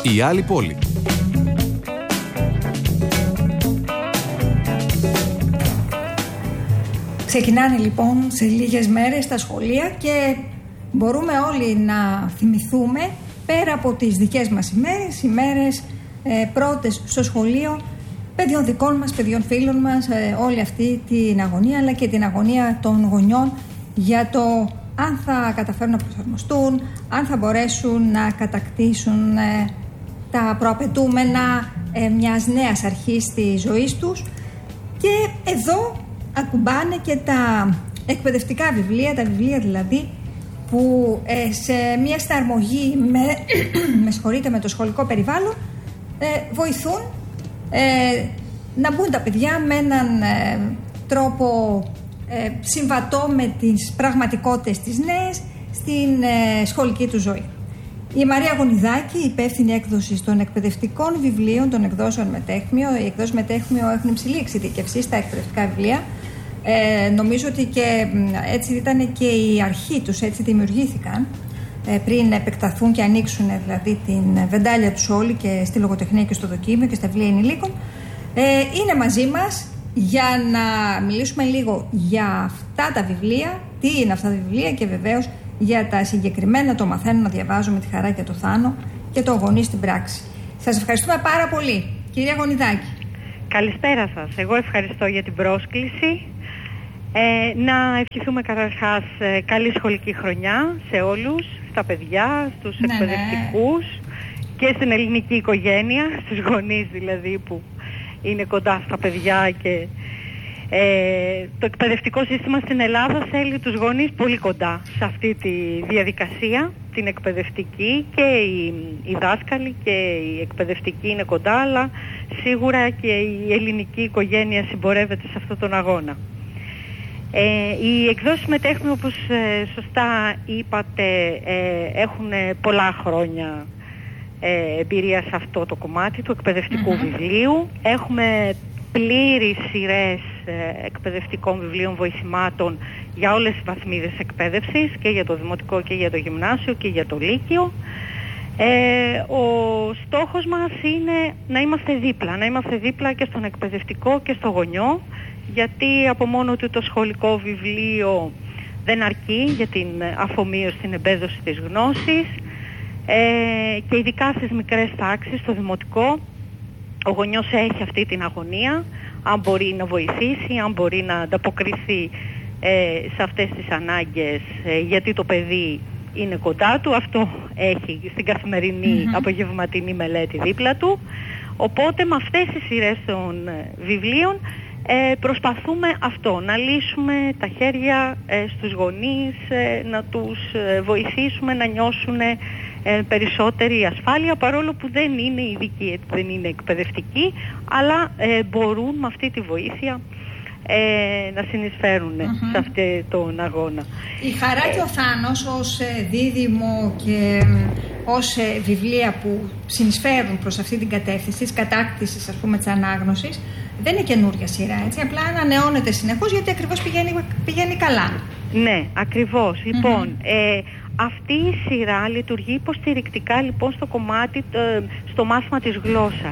Η άλλη πόλη. Ξεκινάνε λοιπόν σε λίγες μέρες τα σχολεία και μπορούμε όλοι να θυμηθούμε, πέρα από τις δικές μας ημέρες πρώτες στο σχολείο, παιδιών δικών μας, παιδιών φίλων μας, όλη αυτή την αγωνία, αλλά και την αγωνία των γονιών για το αν θα καταφέρουν να προσαρμοστούν, αν θα μπορέσουν να κατακτήσουν τα προαπαιτούμενα μιας νέας αρχής της ζωής τους. Και εδώ ακουμπάνε και τα εκπαιδευτικά βιβλία, τα βιβλία δηλαδή που σε μια συναρμογή με το σχολικό περιβάλλον βοηθούν να μπουν τα παιδιά με έναν τρόπο συμβατό με τις πραγματικότητες τις νέες στην σχολική του ζωή. Η Μαρία Γονιδάκη, υπεύθυνη έκδοση των εκπαιδευτικών βιβλίων των εκδόσεων Μετέχμιο. Οι εκδόσεις Μετέχμιο έχουν υψηλή εξειδικευσή στα εκπαιδευτικά βιβλία. Νομίζω ότι και έτσι ήταν και η αρχή τους, έτσι δημιουργήθηκαν πριν επεκταθούν και ανοίξουν δηλαδή την βεντάλια τους όλοι και στη λογοτεχνία και στο δοκίμιο και στα βιβλία ενηλίκων. Είναι μαζί μας για να μιλήσουμε λίγο για αυτά τα βιβλία, τι είναι αυτά τα βιβλία και βεβαίως για τα συγκεκριμένα το μαθαίνω να διαβάζω με τη Χαρά και το Θάνο και το γονεί στην πράξη. Σας ευχαριστούμε πάρα πολύ, κυρία Γονιδάκη. Καλησπέρα σας. Εγώ ευχαριστώ για την πρόσκληση. Να ευχηθούμε καταρχάς καλή σχολική χρονιά σε όλους, στα παιδιά, στους εκπαιδευτικούς και στην ελληνική οικογένεια, στους γονείς δηλαδή που είναι κοντά στα παιδιά και το εκπαιδευτικό σύστημα στην Ελλάδα θέλει τους γονείς πολύ κοντά σε αυτή τη διαδικασία, την εκπαιδευτική, και οι δάσκαλοι και οι εκπαιδευτικοί είναι κοντά, αλλά σίγουρα και η ελληνική οικογένεια συμπορεύεται σε αυτόν τον αγώνα. Οι εκδόσεις Μετέχμιο, όπως σωστά είπατε, έχουν πολλά χρόνια εμπειρία σε αυτό το κομμάτι του εκπαιδευτικού βιβλίου. Έχουμε πλήρεις σειρές εκπαιδευτικών βιβλίων βοηθημάτων για όλες τις βαθμίδες εκπαίδευσης, και για το δημοτικό και για το γυμνάσιο και για το λύκειο. Ο στόχος μας είναι να είμαστε δίπλα και στον εκπαιδευτικό και στο γονιό, γιατί από μόνο του το σχολικό βιβλίο δεν αρκεί για την αφομοίωση, την εμπέδωση της γνώσης, και ειδικά στις μικρές τάξεις, στο δημοτικό, ο γονιός έχει αυτή την αγωνία, αν μπορεί να βοηθήσει, αν μπορεί να ανταποκριθεί σε αυτές τις ανάγκες, γιατί το παιδί είναι κοντά του, αυτό έχει στην καθημερινή απογευματινή μελέτη δίπλα του. Οπότε με αυτές τις σειρές των βιβλίων προσπαθούμε αυτό, να λύσουμε τα χέρια στους γονείς, να τους βοηθήσουμε να νιώσουν περισσότερη ασφάλεια, παρόλο που δεν είναι ειδικοί, δεν είναι εκπαιδευτικοί, αλλά μπορούν με αυτή τη βοήθεια να συνεισφέρουν σε αυτή τον αγώνα. Η Χαρά και ο Θάνος ως δίδυμο και ως βιβλία που συνεισφέρουν προς αυτή την κατεύθυνση της κατάκτησης, ας πούμε, της ανάγνωσης, δεν είναι καινούρια σειρά, έτσι, απλά ανανεώνεται συνεχώς, γιατί ακριβώς πηγαίνει καλά. Ναι, ακριβώς. Λοιπόν, αυτή η σειρά λειτουργεί υποστηρικτικά λοιπόν στο κομμάτι, στο μάθημα της γλώσσας.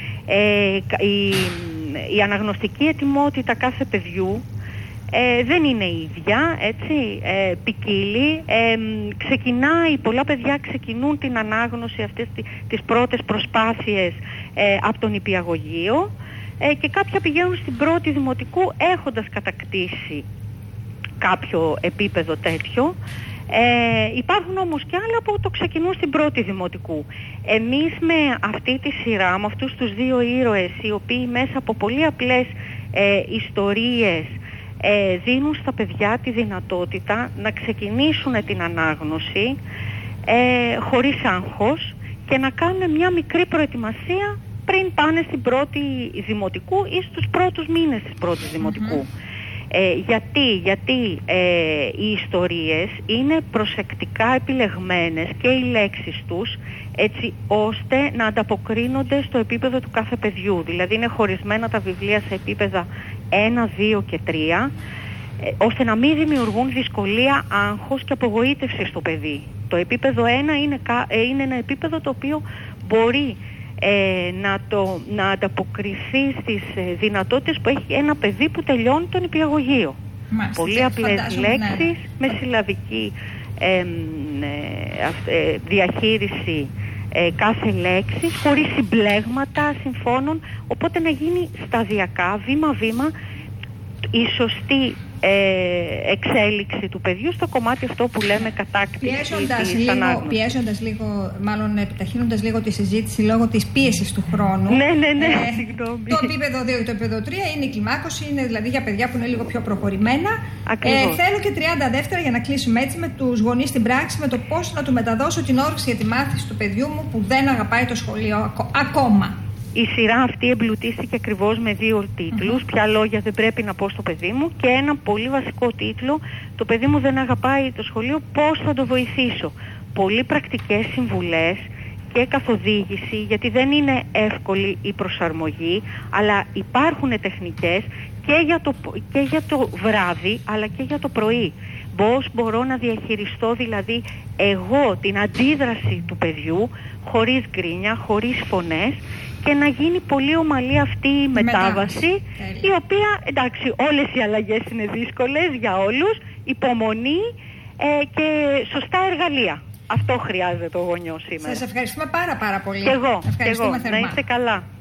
Η αναγνωστική ετοιμότητα κάθε παιδιού δεν είναι ίδια, έτσι, ποικίλει. Πολλά παιδιά ξεκινούν την ανάγνωση αυτές τις πρώτες προσπάθειες από τον νηπιαγωγείο, και κάποια πηγαίνουν στην πρώτη δημοτικού έχοντας κατακτήσει κάποιο επίπεδο τέτοιο. Υπάρχουν όμως και άλλα που το ξεκινούν στην πρώτη δημοτικού. Εμείς με αυτή τη σειρά, με αυτούς τους δύο ήρωες, οι οποίοι μέσα από πολύ απλές ιστορίες δίνουν στα παιδιά τη δυνατότητα να ξεκινήσουν την ανάγνωση χωρίς άγχος και να κάνουν μια μικρή προετοιμασία πριν πάνε στην πρώτη δημοτικού ή στους πρώτους μήνες της πρώτης δημοτικού. Γιατί οι ιστορίες είναι προσεκτικά επιλεγμένες και οι λέξεις τους, έτσι ώστε να ανταποκρίνονται στο επίπεδο του κάθε παιδιού. Δηλαδή είναι χωρισμένα τα βιβλία σε επίπεδα 1, 2 και 3, ώστε να μην δημιουργούν δυσκολία, άγχος και απογοήτευση στο παιδί. Το επίπεδο 1 είναι ένα επίπεδο το οποίο μπορεί να ανταποκριθεί στις δυνατότητες που έχει ένα παιδί που τελειώνει τον νηπιαγωγείο. Μάλιστα, πολύ απλές λέξεις, με συλλαβική διαχείριση κάθε λέξη, χωρίς συμπλέγματα συμφώνων, οπότε να γίνει σταδιακά, βήμα-βήμα, η σωστή εξέλιξη του παιδιού στο κομμάτι αυτό που λέμε κατάκτηση της ανάγνωσης. Πιέζοντας λίγο, μάλλον επιταχύνοντας λίγο τη συζήτηση λόγω της πίεσης του χρόνου. Ναι, συγγνώμη. Το επίπεδο 2 και το επίπεδο 3 είναι η κλιμάκωση, είναι δηλαδή για παιδιά που είναι λίγο πιο προχωρημένα. Θέλω και 30 δεύτερα για να κλείσουμε έτσι με τους γονείς στην πράξη, με το πώς να του μεταδώσω την όρεξη για τη μάθηση του παιδιού μου που δεν αγαπάει το σχολείο ακόμα. Η σειρά αυτή εμπλουτίστηκε ακριβώς με 2 τίτλους. Ποια λόγια δεν πρέπει να πω στο παιδί μου, και ένα πολύ βασικό τίτλο, το παιδί μου δεν αγαπάει το σχολείο, πώς θα το βοηθήσω. Πολύ πρακτικές συμβουλές και καθοδήγηση, γιατί δεν είναι εύκολη η προσαρμογή, αλλά υπάρχουν τεχνικές και για το βράδυ αλλά και για το πρωί. Πώς μπορώ να διαχειριστώ δηλαδή εγώ την αντίδραση του παιδιού, χωρίς γκρίνια, χωρίς φωνές, και να γίνει πολύ ομαλή αυτή η μετάβαση, η οποία, εντάξει, όλες οι αλλαγές είναι δύσκολες για όλους, υπομονή και σωστά εργαλεία. Αυτό χρειάζεται ο γονιός σήμερα. Σας ευχαριστούμε πάρα πολύ. Και εγώ. Να είστε καλά.